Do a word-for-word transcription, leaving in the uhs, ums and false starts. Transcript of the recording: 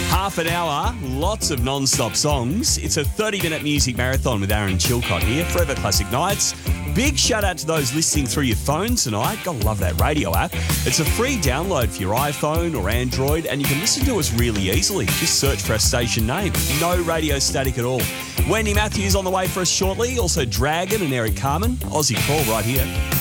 Half an hour, lots of non-stop songs. It's a thirty-minute music marathon with Aaron Chilcott here, Forever Classic Nights. Big shout out to those listening through your phone tonight. Gotta love that radio app. It's a free download for your iPhone or Android, and you can listen to us really easily. Just search for our station name. No radio static at all. Wendy Matthews on the way for us shortly. Also Dragon and Eric Carmen. Aussie Call right here.